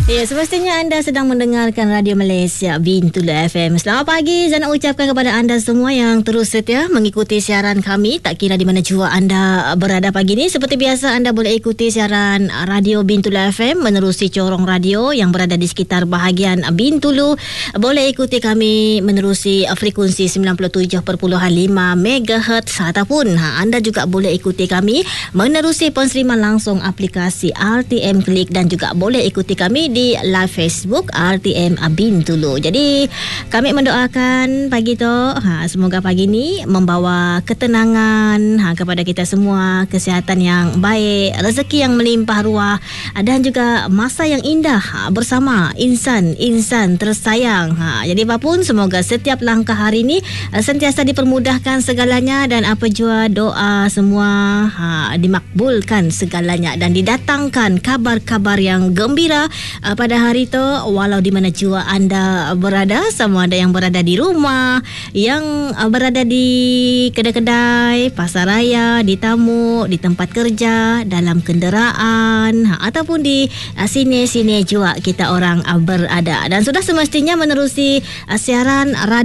Ya, semestinya anda sedang mendengarkan Radio Malaysia Bintulu FM. Selamat pagi, saya nak ucapkan kepada anda semua yang terus setia mengikuti siaran kami. Tak kira di mana jua anda berada pagi ini. Seperti biasa, anda boleh ikuti siaran Radio Bintulu FM menerusi corong radio yang berada di sekitar bahagian Bintulu. Boleh ikuti kami menerusi frekuensi 97.5 MHz ataupun anda juga boleh ikuti kami menerusi penseriman langsung aplikasi RTM Klik dan juga boleh ikuti kami di live Facebook RTM Bintulu. Jadi kami mendoakan pagi tu semoga pagi ni membawa ketenangan kepada kita semua, kesihatan yang baik, rezeki yang melimpah ruah dan juga masa yang indah bersama insan tersayang. Jadi apapun, semoga setiap langkah hari ini sentiasa dipermudahkan segalanya dan apa jua doa semua dimakbulkan segalanya dan didatangkan kabar-kabar yang gembira pada hari itu, walau di mana jua anda berada, sama ada yang berada di rumah, yang berada di kedai-kedai, pasar raya, di tamu, di tempat kerja, dalam kenderaan, ataupun di sini-sini jua kita orang berada. Dan sudah semestinya menerusi siaran radio